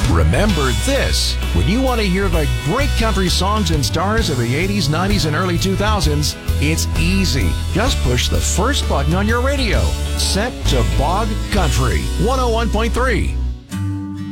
Remember this. When you want to hear the great country songs and stars of the 80s, 90s, and early 2000s, it's easy. Just push the first button on your radio. Set to Bog Country 101.3.